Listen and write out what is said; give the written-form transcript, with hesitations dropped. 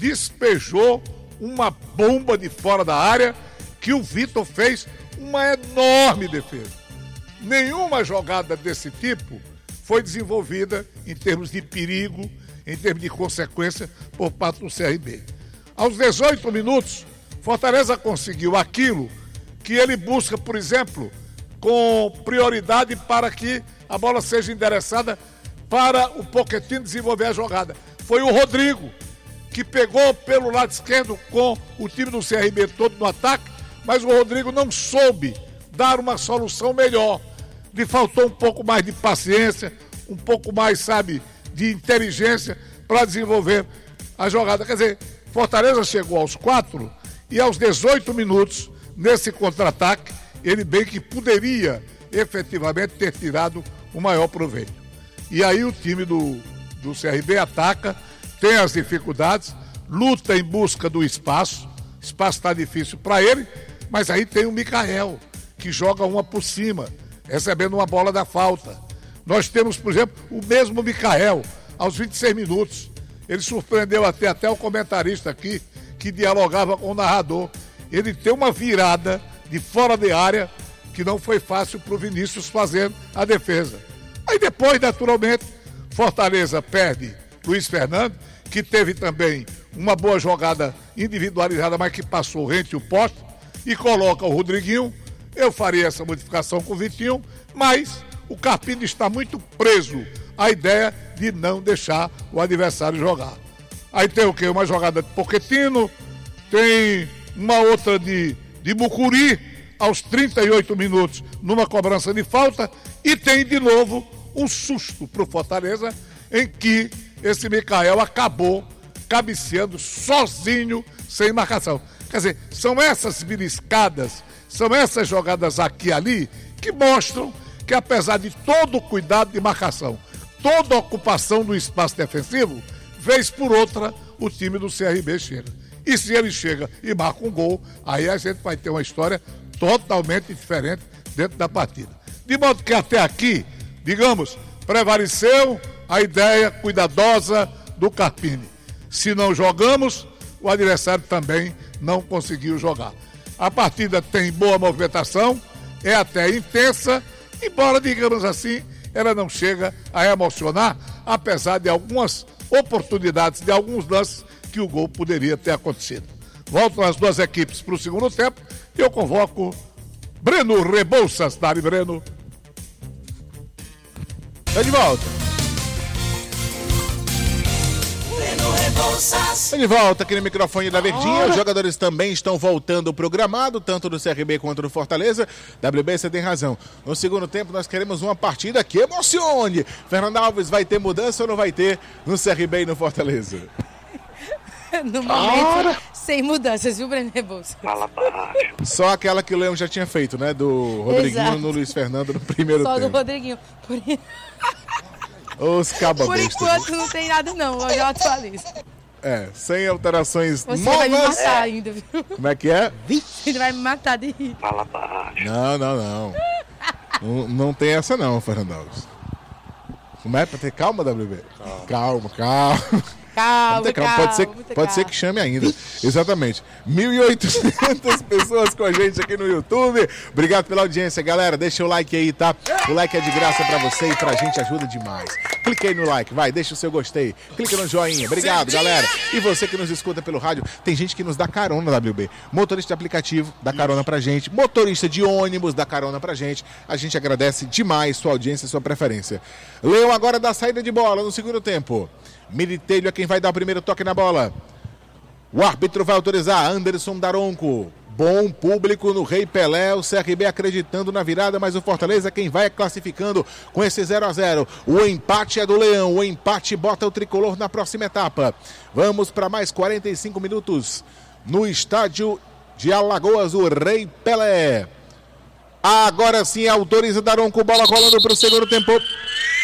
despejou uma bomba de fora da área que o Vitor fez uma enorme defesa. Nenhuma jogada desse tipo foi desenvolvida em termos de perigo, em termos de consequência por parte do CRB. Aos 18 minutos, Fortaleza conseguiu aquilo que ele busca, por exemplo, com prioridade para que a bola seja endereçada para o Pochettino desenvolver a jogada. Foi o Rodrigo, que pegou pelo lado esquerdo com o time do CRB todo no ataque, mas o Rodrigo não soube dar uma solução melhor. Lhe faltou um pouco mais de paciência, um pouco mais, de inteligência para desenvolver a jogada. Quer dizer, Fortaleza chegou aos 4 e aos 18 minutos, nesse contra-ataque, ele bem que poderia efetivamente ter tirado o maior proveito. E aí o time do CRB ataca, tem as dificuldades, luta em busca do espaço, o espaço está difícil para ele, mas aí tem o Micael, que joga uma por cima, recebendo uma bola da falta. Nós temos, por exemplo, o mesmo Micael, aos 26 minutos. Ele surpreendeu até o comentarista aqui, que dialogava com o narrador. Ele tem uma virada de fora de área que não foi fácil para o Vinícius fazer a defesa. Aí depois, naturalmente, Fortaleza perde Luiz Fernando, que teve também uma boa jogada individualizada, mas que passou rente o poste, e coloca o Rodriguinho. Eu faria essa modificação com o Vitinho, mas o Carpini está muito preso à ideia de não deixar o adversário jogar. Aí tem o quê? Uma jogada de Pochettino, tem uma outra de Mucuri, aos 38 minutos, numa cobrança de falta, e tem de novo um susto para o Fortaleza, em que esse Micael acabou cabeceando sozinho, sem marcação. Quer dizer, são essas beliscadas, são essas jogadas aqui e ali, que mostram que apesar de todo o cuidado de marcação, toda a ocupação do espaço defensivo, vez por outra, o time do CRB chega. E se ele chega e marca um gol, aí a gente vai ter uma história totalmente diferente dentro da partida. De modo que até aqui, digamos, prevaleceu a ideia cuidadosa do Carpini. Se não jogamos, o adversário também não conseguiu jogar. A partida tem boa movimentação, é até intensa, embora, digamos assim, ela não chega a emocionar, apesar de algumas oportunidades, de alguns lances que o gol poderia ter acontecido. Voltam as duas equipes para o segundo tempo e eu convoco Breno Rebouças. Dari, Breno. Tá de volta. Rebouças. De volta aqui no microfone da Verdinha. Os jogadores também estão voltando programado, tanto do CRB quanto do Fortaleza. WB, você tem razão. No segundo tempo nós queremos uma partida que emocione. Fernando Alves, vai ter mudança ou não vai ter no CRB e no Fortaleza? No momento, sem mudanças, viu, Breno Rebouças? Fala baixo. Só aquela que o Leão já tinha feito, né? Do Rodriguinho. Exato. No Luiz Fernando no primeiro Só tempo. Só do Rodriguinho. Os Por enquanto não tem nada não, eu já atualizo. Sem alterações Você novas. vai me matar ainda, viu? Como é que é? Ele vai me matar de rir. Fala baixo. Não. Não tem essa não, Fernando Alves. Como é? Pra ter calma, WB? Calma. Pode ser que chame ainda. Exatamente. 1.800 pessoas com a gente aqui no YouTube. Obrigado pela audiência, galera. Deixa o like aí, tá? O like é de graça pra você e pra gente ajuda demais. Clique aí no like, vai, deixa o seu gostei. Clica no joinha. Obrigado, galera. E você que nos escuta pelo rádio, tem gente que nos dá carona, WB. Motorista de aplicativo dá carona pra gente. Motorista de ônibus dá carona pra gente. A gente agradece demais sua audiência e sua preferência. Leão agora dá saída de bola no segundo tempo. Militelho é quem vai dar o primeiro toque na bola. O árbitro vai autorizar. Anderson Daronco. Bom público no Rei Pelé. O CRB acreditando na virada, mas o Fortaleza é quem vai classificando com esse 0-0. O empate é do Leão. O empate bota o tricolor na próxima etapa. Vamos para mais 45 minutos no estádio de Alagoas, o Rei Pelé. Agora sim autoriza Daronco. Bola rolando para o segundo tempo.